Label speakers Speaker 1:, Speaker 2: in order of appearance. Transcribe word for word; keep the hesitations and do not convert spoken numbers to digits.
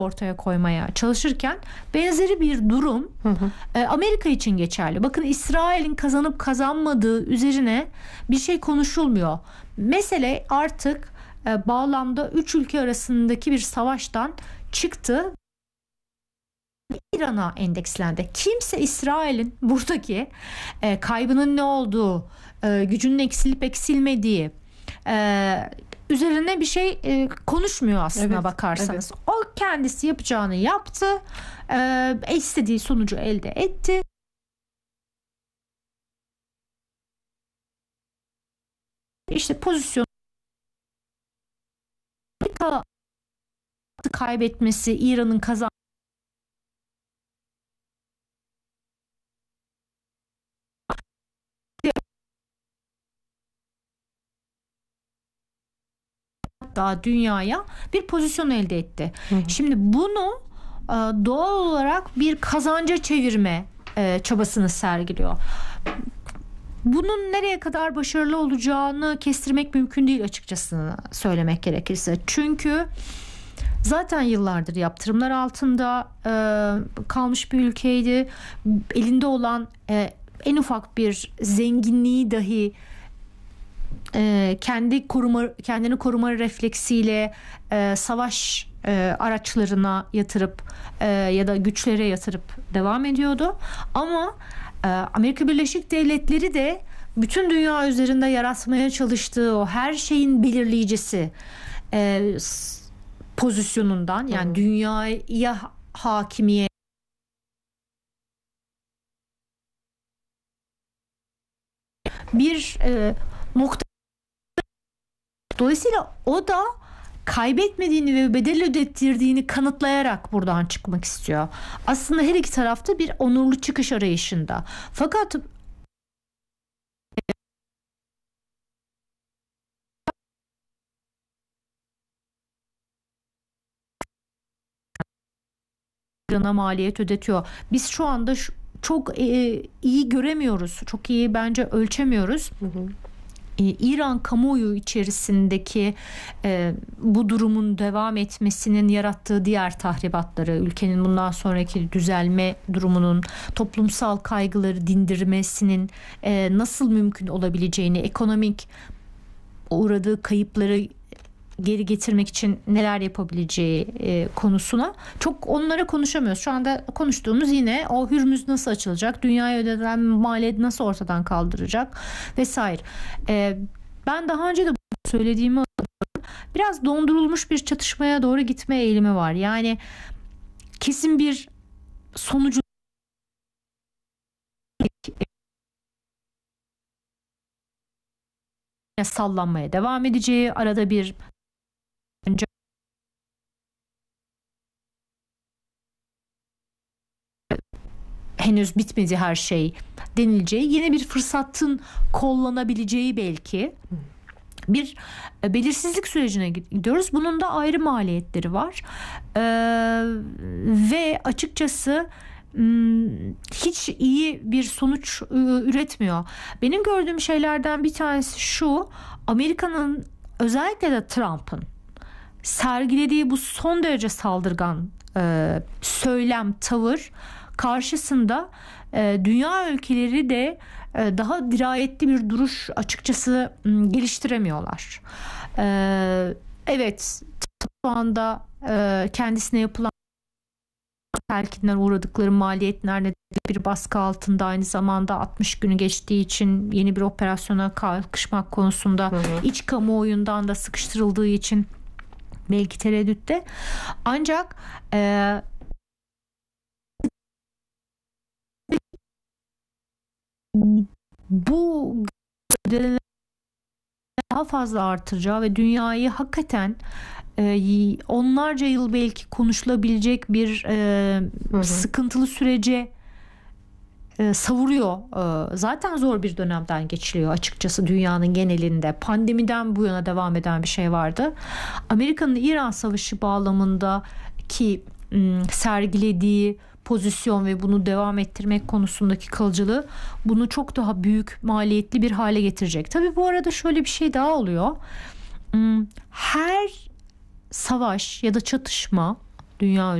Speaker 1: ortaya koymaya çalışırken benzeri bir durum hı hı. Amerika için geçerli. Bakın, İsrail'in kazanıp kazanmadığı üzerine bir şey konuşulmuyor. Mesele artık bağlamda üç ülke arasındaki bir savaştan çıktı. İran'a endekslendi. Kimse İsrail'in buradaki e, kaybının ne olduğu, e, gücünün eksilip eksilmediği e, üzerine bir şey e, konuşmuyor aslına evet, bakarsanız. Evet. O kendisi yapacağını yaptı. E, istediği sonucu elde etti. İşte pozisyon kaybetmesi, İran'ın kazan daha dünyaya bir pozisyon elde etti. Hı hı. Şimdi bunu doğal olarak bir kazanca çevirme çabasını sergiliyor. Bunun nereye kadar başarılı olacağını kestirmek mümkün değil, açıkçası söylemek gerekirse. Çünkü zaten yıllardır yaptırımlar altında e, kalmış bir ülkeydi. Elinde olan e, en ufak bir zenginliği dahi e, kendi koruma kendini koruma refleksiyle e, savaş e, araçlarına yatırıp e, ya da güçlere yatırıp devam ediyordu. Ama e, Amerika Birleşik Devletleri de bütün dünya üzerinde yaratmaya çalıştığı o her şeyin belirleyicisi e, pozisyonundan, yani hmm. dünyaya hakimiyet bir e, nokta. Dolayısıyla o da kaybetmediğini ve bedel ödettirdiğini kanıtlayarak buradan çıkmak istiyor. Aslında her iki tarafta bir onurlu çıkış arayışında. Fakat İran'a maliyet ödetiyor. Biz şu anda şu, çok e, iyi göremiyoruz. Çok iyi bence ölçemiyoruz. Hı hı. İran kamuoyu içerisindeki e, bu durumun devam etmesinin yarattığı diğer tahribatları, ülkenin bundan sonraki düzelme durumunun, toplumsal kaygıları dindirmesinin e, nasıl mümkün olabileceğini, ekonomik uğradığı kayıpları geri getirmek için neler yapabileceği e, konusuna çok onlara konuşamıyoruz. Şu anda konuştuğumuz yine o Hürmüz nasıl açılacak, dünyaya ödenen maliyet nasıl ortadan kaldıracak vesaire. E, ben daha önce de söylediğimi biraz dondurulmuş bir çatışmaya doğru gitme eğilimi var. Yani kesin bir sonucu sallanmaya devam edeceği, arada bir henüz bitmedi her şey denileceği, yeni bir fırsatın kollanabileceği belki bir belirsizlik sürecine gidiyoruz. Bunun da ayrı maliyetleri var. Ee, ve açıkçası hiç iyi bir sonuç üretmiyor. Benim gördüğüm şeylerden bir tanesi şu: Amerika'nın, özellikle de Trump'ın sergilediği bu son derece saldırgan e, söylem, tavır karşısında e, dünya ülkeleri de e, daha dirayetli bir duruş açıkçası m, geliştiremiyorlar. E, evet, şu anda e, kendisine yapılan telkinden uğradıkları maliyetler nedeniyle bir baskı altında, aynı zamanda altmış günü geçtiği için yeni bir operasyona kalkışmak konusunda hı hı. iç kamuoyundan da sıkıştırıldığı için belki tereddütte. Ancak e, bu daha fazla artıracağı ve dünyayı hakikaten e, onlarca yıl belki konuşulabilecek bir e, hı hı. sıkıntılı sürece e, savuruyor. E, zaten zor bir dönemden geçiliyor açıkçası dünyanın genelinde. Pandemiden bu yana devam eden bir şey vardı. Amerika'nın İran Savaşı bağlamındaki m, sergilediği pozisyon ve bunu devam ettirmek konusundaki kalıcılığı bunu çok daha büyük, maliyetli bir hale getirecek. Tabii bu arada şöyle bir şey daha oluyor. Her savaş ya da çatışma dünya